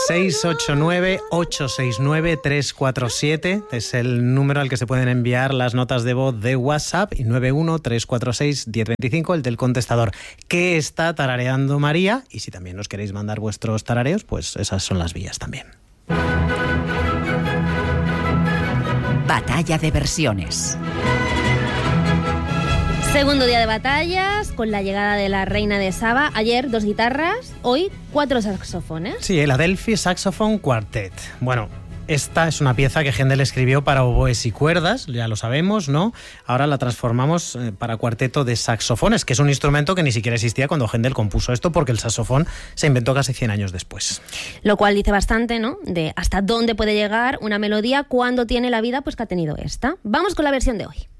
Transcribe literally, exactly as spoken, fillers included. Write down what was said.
seis ocho nueve, ocho seis nueve, tres cuatro siete es el número al que se pueden enviar las notas de voz de WhatsApp, y nueve uno tres cuatro seis uno cero dos cinco el del contestador. ¿Qué está tarareando María? Y si también nos queréis mandar vuestros tarareos, pues esas son las vías también. Batalla de versiones. Segundo día de batallas, con la llegada de la reina de Saba. Ayer dos guitarras, hoy cuatro saxofones. Sí, el Adelphi Saxophone Quartet. Bueno, esta es una pieza que Händel escribió para oboes y cuerdas, ya lo sabemos, ¿no? Ahora la transformamos para cuarteto de saxofones, que es un instrumento que ni siquiera existía cuando Händel compuso esto, porque el saxofón se inventó casi cien años después. Lo cual dice bastante, ¿no?, de hasta dónde puede llegar una melodía cuando tiene la vida pues que ha tenido esta. Vamos con la versión de hoy.